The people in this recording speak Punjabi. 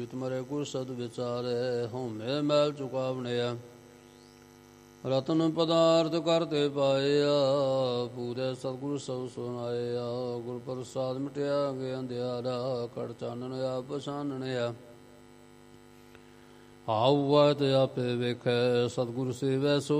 ਤੁਮਰੇ ਗੁਰ ਸਦ ਵਿਚਾਰੇ ਹਉਮੈ ਮੈਲ ਚੁਕਾਵਣਿਆ ਰਤਨ ਪਦਾਰਥ ਕਰਤੇ ਪਾਇਆ ਪੂਰੇ ਸਤਿਗੁਰ ਸਭ ਸੁਨਾਇਆ ਗੁਰ ਪ੍ਰਸਾਦ ਮਿਟਿਆ ਗਿਆ ਅੰਧਿਆਰਾ ਕੜ ਚਾਨਣ ਆਪ ਪਛਾਨਣਿਆ ਆਊ ਤੇ ਆਪੇ ਵੇਖੈ ਸਤਿਗੁਰ ਸੇਵੈ ਸੋ